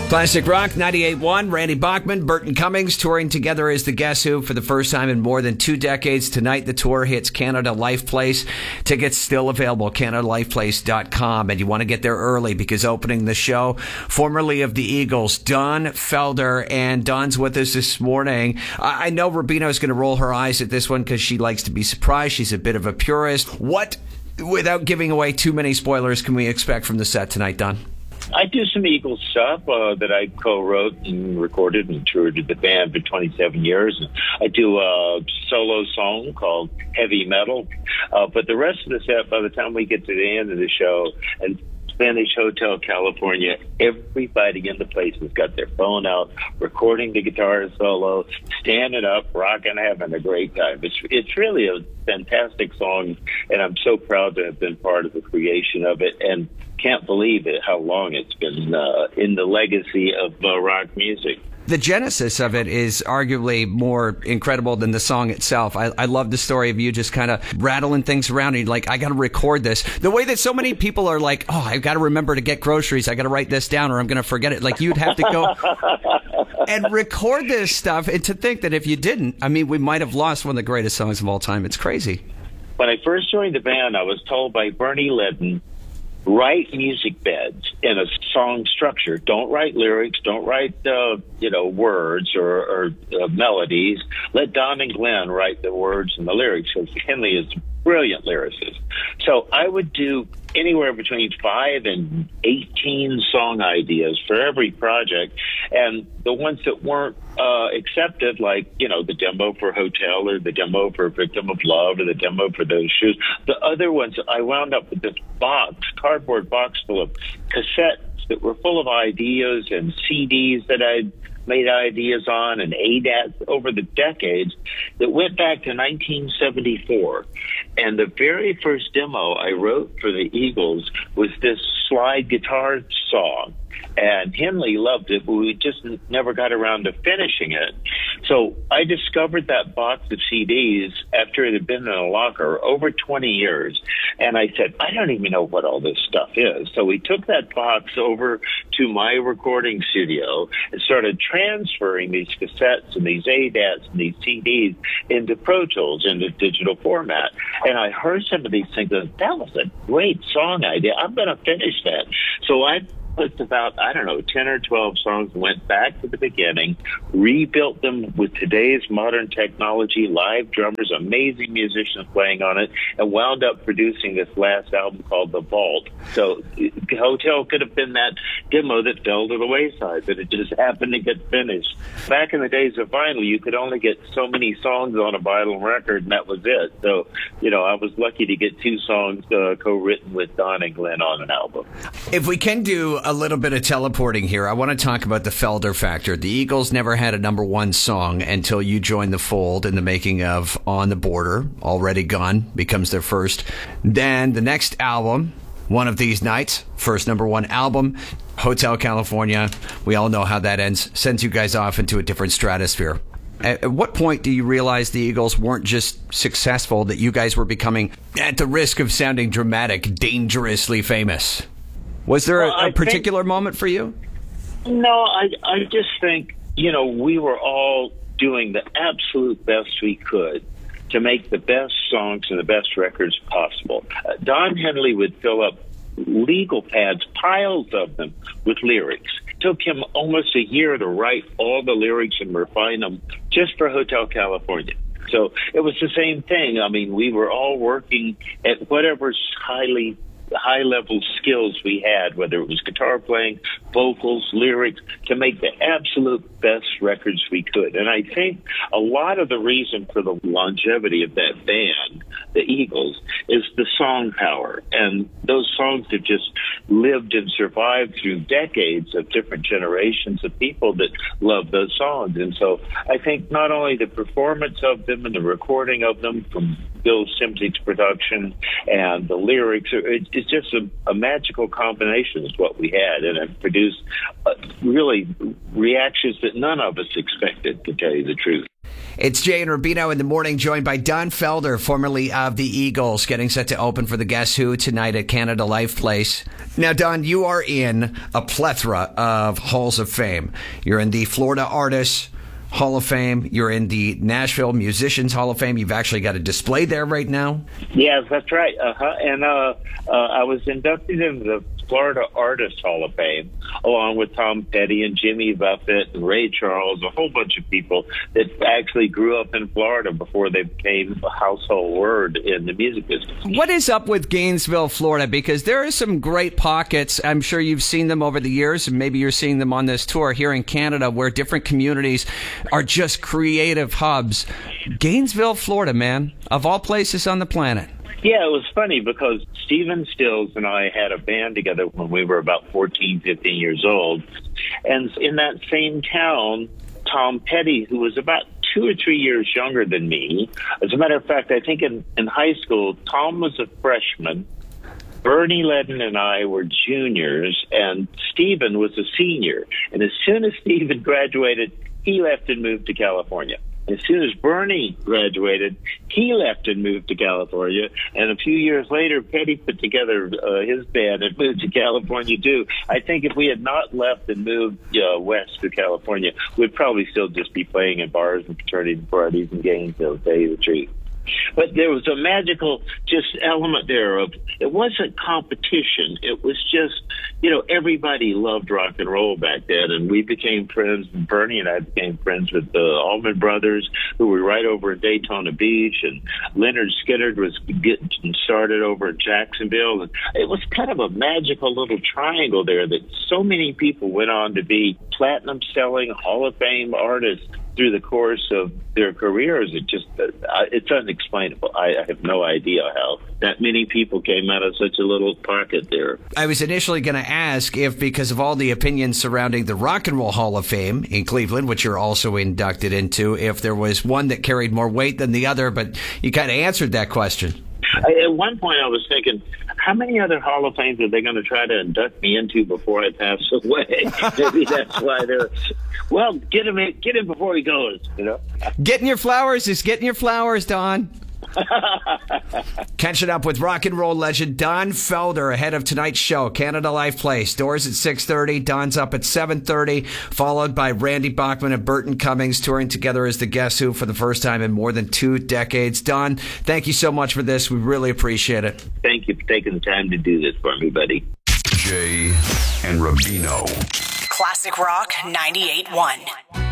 Classic Rock 98.1, Randy Bachman, Burton Cummings touring together as the Guess Who for the first time in more than 2 decades. Tonight, the tour hits Canada Life Place. Tickets still available, CanadaLifePlace.com. And you want to get there early because opening the show, formerly of the Eagles, Don Felder. And Don's with us this morning. I know Rubino's going to roll her eyes at this one because she likes to be surprised. She's a bit of a purist. What, without giving away too many spoilers, can we expect from the set tonight, Don? I do some Eagles stuff that I co-wrote and recorded and toured with the band for 27 years. I do a solo song called Heavy Metal. But the rest of the set, by the time we get to the end of the show and Spanish Hotel California, everybody in the place has got their phone out, recording the guitar solo, standing up, rocking, having a great time. It's really a fantastic song, and I'm so proud to have been part of the creation of it, and can't believe it, how long it's been in the legacy of rock music. The genesis of it is arguably more incredible than the song itself. I love the story of you just kind of rattling things around and you're like, I got to record this. The way that so many people are like, oh, I've got to remember to get groceries. I got to write this down or I'm going to forget it. Like you'd have to go and record this stuff. And to think that if you didn't, I mean, we might have lost one of the greatest songs of all time. It's crazy. When I first joined the band, I was told by Bernie Leadon, write music beds in a song structure. Don't write lyrics. Don't write, words or melodies. Let Don and Glenn write the words and the lyrics, because Henley is a brilliant lyricist. So I would do anywhere between 5 and 18 song ideas for every project. And the ones that weren't accepted, like, the demo for Hotel or the demo for Victim of Love or the demo for Those Shoes, the other ones, I wound up with this cardboard box full of cassettes that were full of ideas and CDs that I'd made ideas on and ADATs over the decades that went back to 1974. And the very first demo I wrote for the Eagles was this slide guitar song. And Henley loved it, but we just never got around to finishing it. So I discovered that box of CDs after it had been in a locker over 20 years. And I said, I don't even know what all this stuff is. So we took that box over to my recording studio and started transferring these cassettes and these ADATs and these CDs into Pro Tools, into digital format. And I heard some of these things, and that was a great song idea. I'm going to finish that. So I put about, 10 or 12 songs, went back to the beginning, rebuilt them with today's modern technology, live drummers, amazing musicians playing on it, and wound up producing this last album called The Vault. So Hotel could have been that demo that fell to the wayside, but it just happened to get finished. Back in the days of vinyl, you could only get so many songs on a vinyl record, and that was it. So, I was lucky to get 2 songs co-written with Don and Glenn on an album. If we can do a little bit of teleporting here, I want to talk about the Felder factor. The Eagles never had a number 1 song until you joined the fold in the making of On the Border. Already Gone becomes their first. Then the next album, One of These Nights, first number 1 album. Hotel California, we all know how that ends, sends you guys off into a different stratosphere. At what point do you realize the Eagles weren't just successful, that you guys were becoming, at the risk of sounding dramatic, dangerously famous? Was there a particular moment for you? No, I just think, we were all doing the absolute best we could to make the best songs and the best records possible. Don Henley would fill up legal pads, piles of them, with lyrics. It took him almost a year to write all the lyrics and refine them just for Hotel California. So it was the same thing. I mean, we were all working at whatever high-level skills we had, whether it was guitar playing, vocals, lyrics, to make the absolute best records we could. And I think a lot of the reason for the longevity of that band, the Eagles, is the song power. And those songs have just lived and survived through decades of different generations of people that love those songs. And so I think not only the performance of them and the recording of them from Bill Szymczyk's production and the lyrics, it's just a magical combination is what we had, and it produced really reactions that none of us expected, to tell you the truth. It's Jay and Rubino in the morning, joined by Don Felder, formerly of the Eagles, getting set to open for the Guess Who tonight at Canada Life Place. Now, Don, you are in a plethora of halls of fame. You're in the Florida Artists Hall of Fame. You're in the Nashville Musicians Hall of Fame. You've actually got a display there right now. Yes, that's right. And I was inducted into the Florida Artists Hall of Fame, along with Tom Petty and Jimmy Buffett and Ray Charles, a whole bunch of people that actually grew up in Florida before they became a household word in the music business. What is up with Gainesville, Florida? Because there are some great pockets. I'm sure you've seen them over the years, and maybe you're seeing them on this tour here in Canada, where different communities are just creative hubs. Gainesville, Florida, man, of all places on the planet. Yeah, it was funny because Stephen Stills and I had a band together when we were about 14, 15 years old. And in that same town, Tom Petty, who was about 2 or 3 years younger than me. As a matter of fact, I think in high school, Tom was a freshman. Bernie Ledden and I were juniors, and Stephen was a senior. And as soon as Stephen graduated, he left and moved to California. As soon as Bernie graduated, he left and moved to California. And a few years later, Petty put together his band and moved to California, too. I think if we had not left and moved west to California, we'd probably still just be playing in bars and fraternity parties in Gainesville, to tell you the truth. But there was a magical just element there of, it wasn't competition. It was just, everybody loved rock and roll back then. And we became friends. Bernie and I became friends with the Allman Brothers, who were right over in Daytona Beach. And Leonard Skinner was getting started over in Jacksonville. And it was kind of a magical little triangle there that so many people went on to be platinum selling Hall of Fame artists through the course of their careers. It's unexplainable. I have no idea how that many people came out of such a little pocket there. I was initially going to ask if, because of all the opinions surrounding the Rock and Roll Hall of Fame in Cleveland, which you're also inducted into, if there was one that carried more weight than the other, but you kind of answered that question. At one point I was thinking, how many other Hall of Fames are they going to try to induct me into before I pass away? Maybe that's why they're, well, get him before he goes, Getting your flowers is getting your flowers, Don. Catching up with rock and roll legend Don Felder ahead of tonight's show, Canada Life Place. Doors at 6:30. Don's up at 7:30, followed by Randy Bachman and Burton Cummings touring together as the Guess Who for the first time in more than 2 decades. Don, thank you so much for this. We really appreciate it. Thank you for taking the time to do this for me, buddy. Jay and Rubino. Classic Rock 98.1.